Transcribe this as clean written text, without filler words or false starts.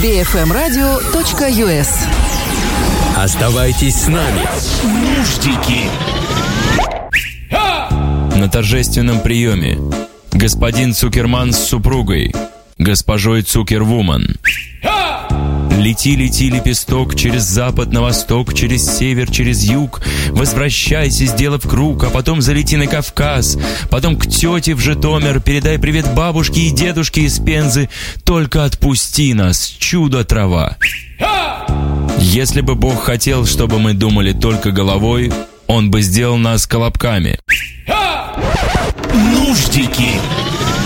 bfmradio.us. Оставайтесь с нами. Нуждики. На торжественном приеме господин Цукерман с супругой, госпожой Цукервуман. Лети, лети, лепесток, через запад на восток, через север, через юг. Возвращайся, сделав круг, а потом залети на Кавказ. Потом к тете в Житомир, передай привет бабушке и дедушке из Пензы. Только отпусти нас, чудо-трава. Если бы Бог хотел, чтобы мы думали только головой, Он бы сделал нас колобками. Нуждики.